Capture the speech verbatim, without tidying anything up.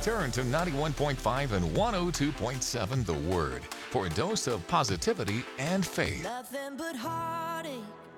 Turn to ninety-one point five and one oh two point seven The Word for a dose of positivity and faith. Nothing but heartache